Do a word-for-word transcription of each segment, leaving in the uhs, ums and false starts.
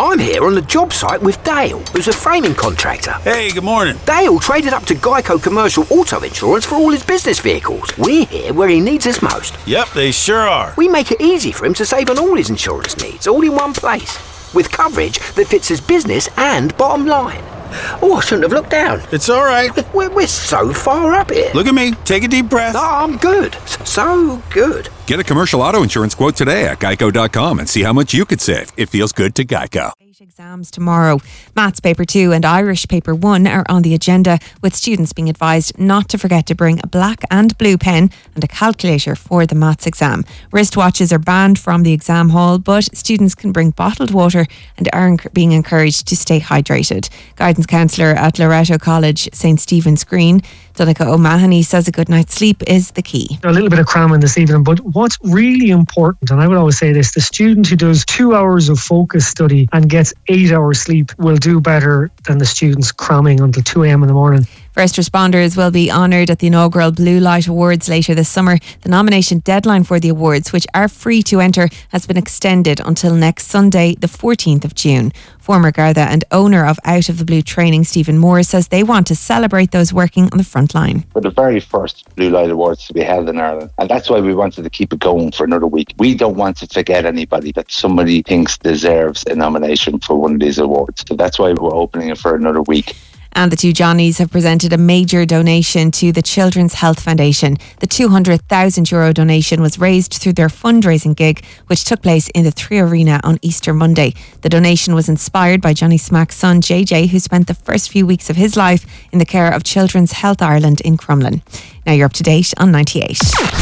I'm here on the job site with Dale, who's a framing contractor. Hey, good morning. Dale traded up to Geico Commercial Auto Insurance for all his business vehicles. We're here where he needs us most. Yep, they sure are. We make it easy for him to save on all his insurance needs, all in one place, with coverage that fits his business and bottom line. Oh, I shouldn't have looked down. It's all right. We're, we're so far up here. Look at me. Take a deep breath. Oh, I'm good. So good. Get a commercial auto insurance quote today at geico dot com and see how much you could save. It feels good to Geico. Eight exams tomorrow. Maths paper two and Irish paper one are on the agenda, with students being advised not to forget to bring a black and blue pen and a calculator for the maths exam. Wristwatches are banned from the exam hall, but students can bring bottled water and are enc- being encouraged to stay hydrated. Guidance counsellor at Loreto College, St Stephen's Green, Donica O'Mahony, says a good night's sleep is the key. A little bit of cramming this evening, but what's really important, and I would always say this, the student who does two hours of focus study and gets eight hours sleep will do better than the students cramming until two a.m. in the morning. First responders will be honoured at the inaugural Blue Light Awards later this summer. The nomination deadline for the awards, which are free to enter, has been extended until next Sunday, the fourteenth of June. Former Garda and owner of Out of the Blue Training, Stephen Moore, says they want to celebrate those working on the front line. We're the very first Blue Light Awards to be held in Ireland, and that's why we wanted to keep it going for another week. We don't want to forget anybody that somebody thinks deserves a nomination for one of these awards. So that's why we're opening it for another week. And the two Johnnies have presented a major donation to the Children's Health Foundation. The two hundred thousand euro donation was raised through their fundraising gig, which took place in the Three Arena on Easter Monday. The donation was inspired by Johnny Smack's son, J J, who spent the first few weeks of his life in the care of Children's Health Ireland in Crumlin. Now you're up to date on ninety-eight.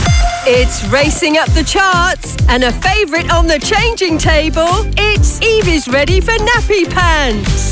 It's racing up the charts and a favourite on the changing table. It's Evie's ready for nappy pants.